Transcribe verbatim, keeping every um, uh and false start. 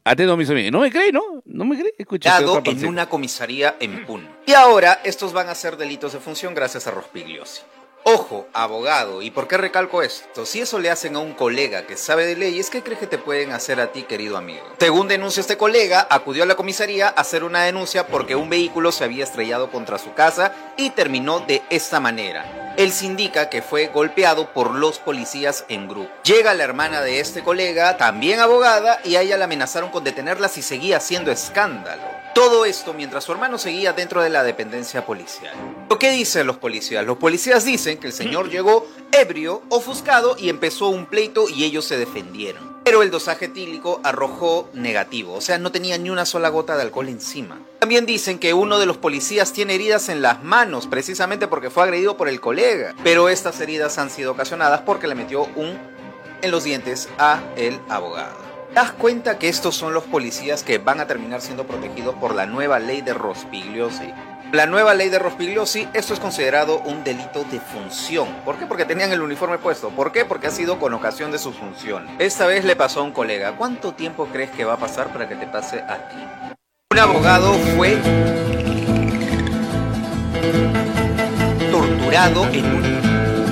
Atento a mis amigos. ¿No me cree, no? ¿No me cree? Escucha. En una comisaría en Puno. Y ahora estos van a ser delitos de función gracias a Rospigliosi. Ojo, abogado, ¿y por qué recalco esto? Si eso le hacen a un colega que sabe de leyes, ¿qué crees que te pueden hacer a ti, querido amigo? Según denuncia este colega, acudió a la comisaría a hacer una denuncia porque un vehículo se había estrellado contra su casa y terminó de esta manera. Él se indica que fue golpeado por los policías en grupo. Llega la hermana de este colega, también abogada, y a ella la amenazaron con detenerla si seguía haciendo escándalo. Todo esto mientras su hermano seguía dentro de la dependencia policial. ¿Lo que dicen los policías? Los policías dicen que el señor llegó ebrio, ofuscado y empezó un pleito y ellos se defendieron. Pero el dosaje etílico arrojó negativo, o sea, no tenía ni una sola gota de alcohol encima. También dicen que uno de los policías tiene heridas en las manos, precisamente porque fue agredido por el colega. Pero estas heridas han sido ocasionadas porque le metió un en los dientes a el abogado. ¿Te das cuenta que estos son los policías que van a terminar siendo protegidos por la nueva ley de Rospigliosi? La nueva ley de Rospigliosi, esto es considerado un delito de función. ¿Por qué? Porque tenían el uniforme puesto. ¿Por qué? Porque ha sido con ocasión de su función. Esta vez le pasó a un colega. ¿Cuánto tiempo crees que va a pasar para que te pase a ti? Un abogado fue torturado en un